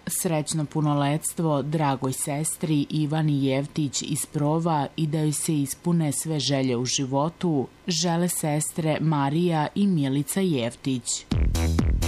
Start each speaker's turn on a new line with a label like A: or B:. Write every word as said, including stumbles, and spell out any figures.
A: Srećno punoletstvo dragoj sestri Ivani Jevtić iz Prova i da joj se ispune sve želje u životu, žele sestre Marija i Milica Jevtić.